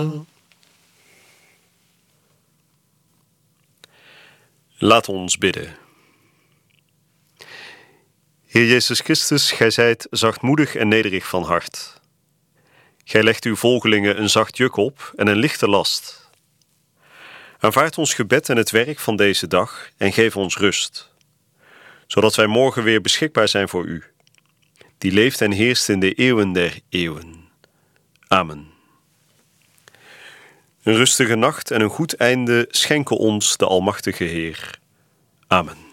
Laat ons bidden. Heer Jezus Christus, gij zijt zachtmoedig en nederig van hart. Gij legt uw volgelingen een zacht juk op en een lichte last. Aanvaard ons gebed en het werk van deze dag en geef ons rust, zodat wij morgen weer beschikbaar zijn voor u, die leeft en heerst in de eeuwen der eeuwen. Amen. Een rustige nacht en een goed einde schenke ons de Almachtige Heer. Amen.